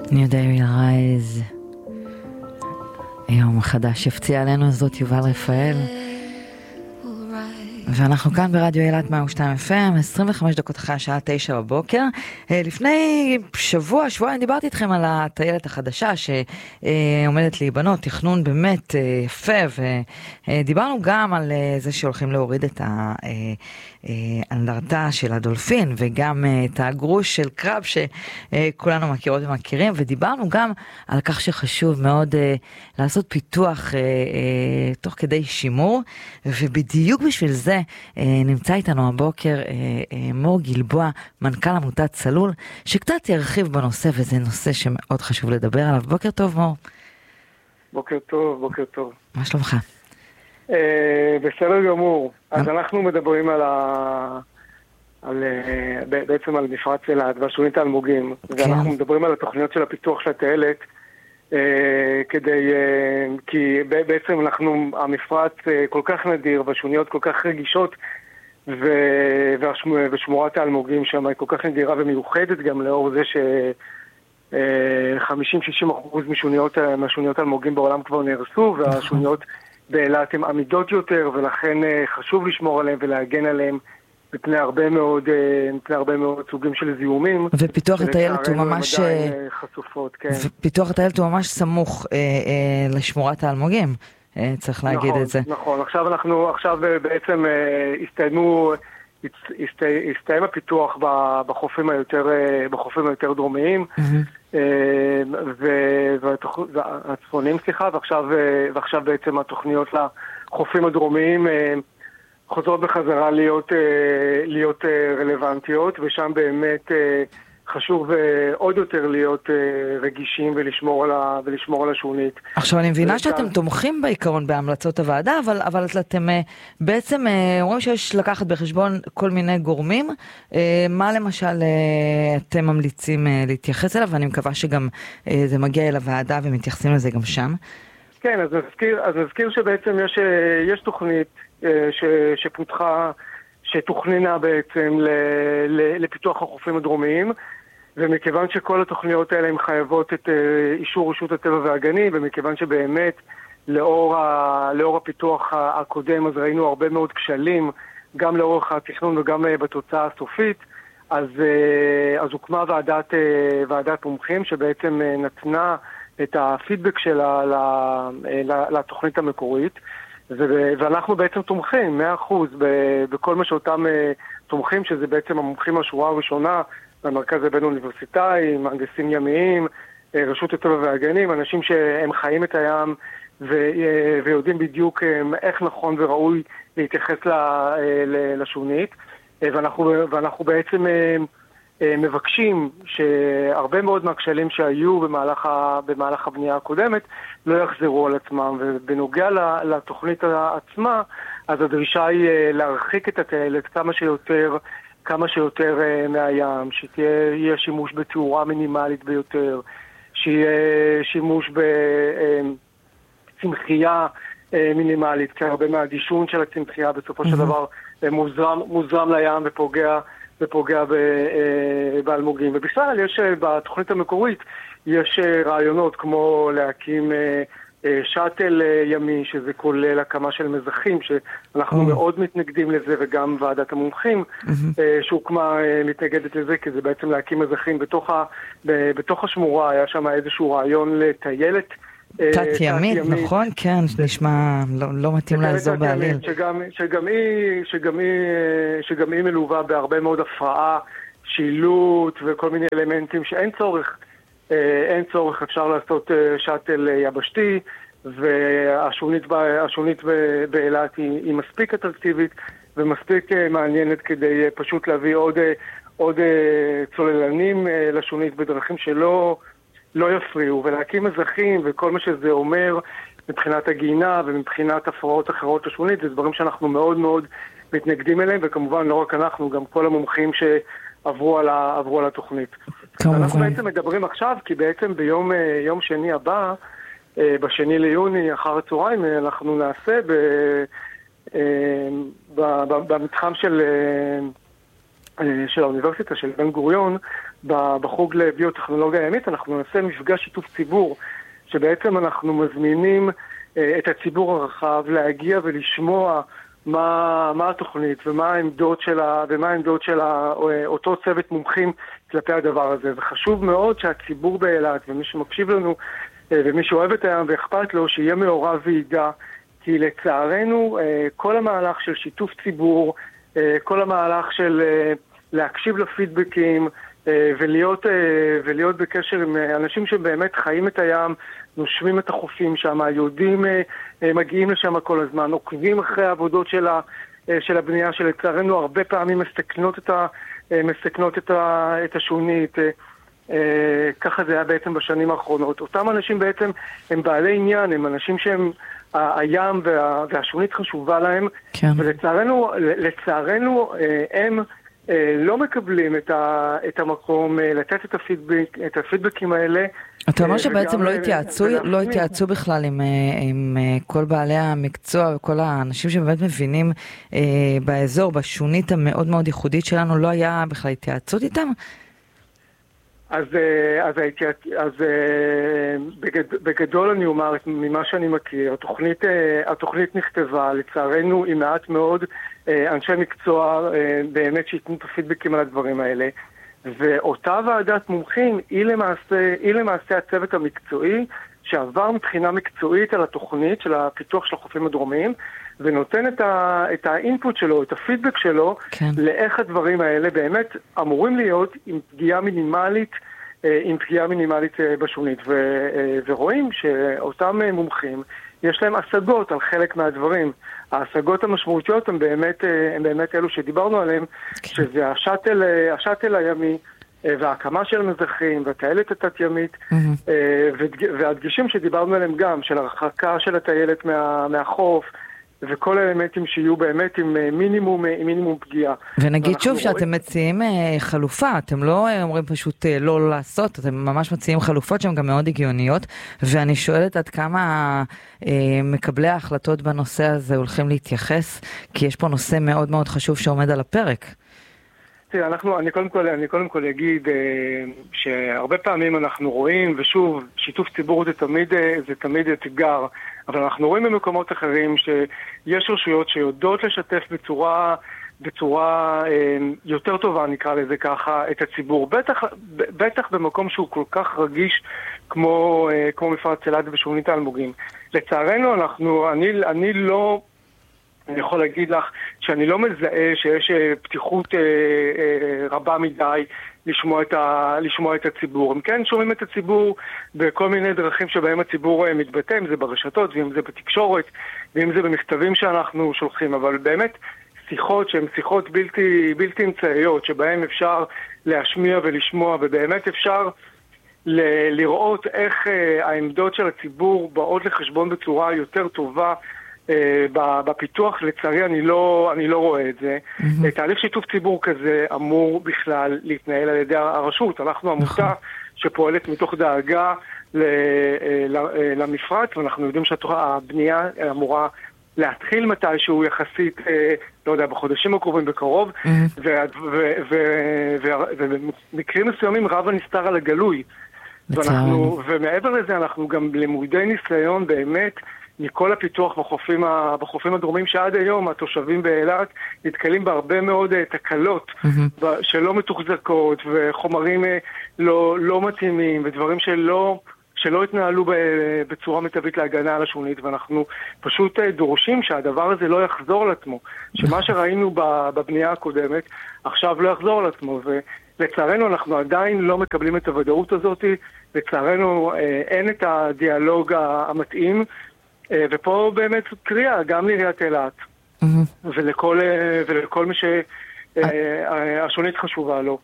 New Day will rise. יום חדש יפציע עלינו, זאת יובל רפאל. ואנחנו כאן ברדיו אילת 102 FM, 25 דקות אחרי השעה 9 בבוקר. לפני שבועיים דיברתי איתכם על הטיילת החדשה שעומדת להיבנות, תכנון באמת יפה, ודיברנו גם על זה שהולכים להוריד את האנדרטה של הדולפין, וגם את הגרוש של קרב שכולנו מכירות ומכירים, ודיברנו גם על כך שחשוב מאוד לעשות פיתוח תוך כדי שימור, ובדיוק בשביל זה נמצא איתנו הבוקר מור גלבוע, מנכ"ל עמותת צלול, שקצת ירחיב בנושא, וזה נושא שמאוד חשוב לדבר עליו. בוקר טוב מור. בוקר טוב, בוקר טוב. מה שלומך? בסדר גמור. אז אנחנו מדברים בעצם על מפרץ אילת והשונית האלמוגים, ואנחנו מדברים על התוכניות של הפיתוח של הטיילת, כי בעצם המפרץ כל כך נדיר והשוניות כל כך רגישות, ושמורת האלמוגים שם היא כל כך נדירה ומיוחדת, גם לאור זה ש50-60% מהשוניות האלמוגים בעולם כבר נהרסו, והשוניות באילת הן עמידות יותר, ולכן חשוב לשמור עליהן ולהגן עליהן מפני הרבה מאוד סוגים של זיהומים. ופיתוח הטיילת הוא ממש חשופות, כן. ופיתוח הטיילת הוא ממש סמוך לשמורת האלמוגים, צריך להגיד את זה. נכון, עכשיו בעצם הסתיים הפיתוח בחופים היותר דרומיים, והצפוניים, ועכשיו בעצם התוכניות לחופים הדרומיים חוזרות בחזרה להיות רלוונטיות, ושם באמת חשוב עוד יותר להיות רגישים ולשמור על השונית. עכשיו אני מבינה שאתם תומכים בעיקרון בהמלצות הוועדה, אבל אתם בעצם רואים שיש לקחת בחשבון כל מיני גורמים. מה למשל אתם ממליצים להתייחס אליו, ואני מקווה שגם זה מגיע אל הוועדה ומתייחסים לזה גם שם. כן, אז נזכיר שבעצם יש תוכנית שפותחה, שתוכננה בעצם לפיתוח החופים הדרומיים, ומכיוון שכל התוכניות האלה הן חייבות את אישור רשות הטבע והגנים, ומכיוון שבאמת לאור הפיתוח הקודם אז ראינו הרבה מאוד כשלים, גם לאורך התכנון וגם בתוצאה הסופית, אז הוקמה ועדת מומחים שבעצם נתנה את הפידבק שלה לתוכנית המקורית, ואנחנו בעצם תומכים 100% בכל מה שאותם תומכים, שזה בעצם המומחים השורה הראשונה, במרכז הבין אוניברסיטאי, מהנדסים ימיים, רשות הטבע והגנים, אנשים שהם חיים את הים ויודעים בדיוק איך נכון וראוי להתייחס לשונית, ואנחנו בעצם מבקשים שהרבה מאוד מהכשלים שהיו במהלך הבנייה הקודמת לא יחזרו על עצמם. ובנוגע לתוכנית עצמה, אז הדרישה היא להרחיק את הטיילת כמה שיותר מהים, שיהיה שימוש בתאורה מינימלית ביותר, שיהיה שימוש בצמחייה מינימלית, כי הרבה מהדישון של הצמחייה בסופו של דבר מוזרם לים ופוגע באלמוגים. ובכלל יש בתוכנית המקורית יש רעיונות כמו להקים שאטל ימי, שזה כולל הקמה של מזחים, שאנחנו מאוד מתנגדים לזה, וגם ועדת המומחים שהוקמה מתנגדת לזה, כי זה בעצם להקים מזחים בתוך השמורה. היה שם איזשהו רעיון לטיילת תת ימית, נכון? כן, נשמע לא מתאים לאזור בעליל. שגם היא מלווה בהרבה מאוד הפרעה, שילוט וכל מיני אלמנטים שאין צורך, אפשר לעשות שאטל יבשתי, והשונית באילת היא מספיק אטרקטיבית ומספיק מעניינת כדי פשוט להביא עוד צוללנים לשונית בדרכים שלא יפריעו, ולהקים מזחים וכל מה שזה אומר מבחינת הגינה ומבחינת הפרעות אחרות לשונית, זה דברים שאנחנו מאוד מאוד מתנגדים אליהם, וכמובן לא רק אנחנו, גם כל המומחים שעברו על התוכנית. אנחנו בעצם מדברים עכשיו, כי בעצם ביום שני הבא, ב2 ליוני אחר הצהריים, אנחנו נעשה במתחם של האוניברסיטה של בן גוריון, בחוג לביוטכנולוגיה הימית, אנחנו נעשה מפגש שיתוף ציבור, שבעצם אנחנו מזמינים את הציבור הרחב להגיע ולשמוע מה התוכנית ומה העמדות של אותו צוות מומחים כלפי הדבר הזה. וחשוב מאוד שהציבור באילת ומי שמקשיב לנו ומי שאוהב את הים ואכפת לו שיהיה מעורב וידע, כי לצערנו כל המהלך של שיתוף ציבור, כל המהלך של להקשיב לפידבקים ולהיות בקשר עם אנשים שבאמת חיים את הים, נושמים את החופים שם, היהודים מגיעים לשם כל הזמן, עוקבים אחרי העבודות של הבנייה שלצערנו הרבה פעמים מסכנות את השונית. ככה זה היה בעצם בשנים האחרונות. אותם אנשים בעצם הם בעלי עניין, הם אנשים שהם הים והשונית חשובה להם, כן. ולצערנו הם לא מקבלים את המקום לתת את הפידבקים האלה. אתה אומר שבעצם לא התייעצו בכלל עם כל בעלי המקצוע וכל האנשים שבאמת מבינים באזור, בשונית המאוד מאוד ייחודית שלנו, לא היה בכלל התייעצות איתם? אז בגדול אני אומר, ממה שאני מכיר, התוכנית נכתבה, לצערנו עם מעט מאוד אנשי מקצוע באמת שיתנו את הפידבקים על הדברים האלה, ואותה ועדת מומחים היא למעשה הצוות המקצועי שעבר מבחינה מקצועית על התוכנית של הפיתוח של החופים הדרומיים, ונותן את האינפוט שלו, את הפידבק שלו, כן. לאיך הדברים האלה באמת אמורים להיות עם פגיעה מינימלית בשונית. ורואים שאותם מומחים, יש להם השגות על חלק מהדברים. ההשגות המשמעותיות הם באמת אלו שדיברנו עליהם, כן. שזה השאטל הימי, וההקמה של המזרחים, והטיילת התת-ימית, והדגשים שדיברנו עליהם גם, של הרחקה של הטיילת מהחוף, וכל האלמנטים שיהיו באמת עם מינימום פגיעה. ונגיד שוב שאתם מציעים חלופה, אתם לא אומרים פשוט לא לעשות, אתם ממש מציעים חלופות שהן גם מאוד הגיוניות, ואני שואלת עד כמה מקבלי ההחלטות בנושא הזה הולכים להתייחס, כי יש פה נושא מאוד מאוד חשוב שעומד על הפרק. תראה, אני קודם כל אגיד שהרבה פעמים אנחנו רואים, ושוב, שיתוף ציבור זה תמיד אתגר, אבל אנחנו רואים במקומות אחרים שיש רשויות שיודעות לשתף בצורה יותר טובה, נקרא לזה ככה, את הציבור. בטח במקום שהוא כל כך רגיש כמו מפרץ אילת ושונית האלמוגים. לצערנו, אני יכול להגיד לך שאני לא מזהה שיש פתיחות רבה מדי לשמוע את הציבור. הם כן שומעים את הציבור בכל מיני דרכים שבהם הציבור מתבטא, אם זה ברשתות, ואם זה בתקשורת, ואם זה במכתבים שאנחנו שולחים, אבל באמת שיחות שהן שיחות בלתי אמצעיות, שבהן אפשר להשמיע ולשמוע, ובאמת אפשר לראות איך העמדות של הציבור באות לחשבון בצורה יותר טובה, בפיתוח. לצערי אני לא רואה את זה. תהליך שיתוף ציבור כזה אמור בכלל להתנהל על ידי הרשות. אנחנו עמותה שפועלת מתוך דאגה למפרץ, ואנחנו יודעים שהבנייה אמורה להתחיל מתישהו יחסית, לא יודע, בחודשים הקרובים בקרוב, ובמקרים מסוימים רב הנסתר על הגלוי. ומעבר לזה אנחנו גם למודי ניסיון באמת מכל הפיתוח בחופים הדרומיים, שעד היום התושבים באילת נתקלים בהרבה מאוד תקלות שלא מתוחזקות, וחומרים לא מתאימים, ודברים שלא התנהלו בצורה מיטבית להגנה על השונית, ואנחנו פשוט דורשים שהדבר הזה לא יחזור על עצמו, שמה שראינו בבנייה הקודמת עכשיו לא יחזור על עצמו, ולצערנו אנחנו עדיין לא מקבלים את הוודאות הזאת, לצערנו אין את הדיאלוג המתאים, ופה באמת קריאה גם לעיריית אילת ולכל מי שהשונית חשובה לו,